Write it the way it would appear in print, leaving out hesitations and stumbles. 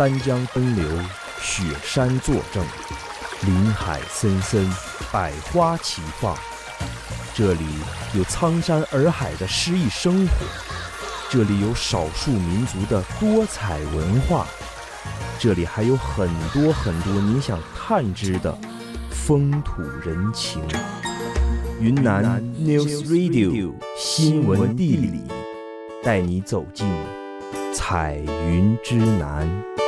三江奔流，雪山作证，林海森森，百花齐放。这里有苍山洱海的诗意生活，这里有少数民族的多彩文化，这里还有很多很多你想探知的风土人情。云南 News Radio 新闻地理，带你走进彩云之南。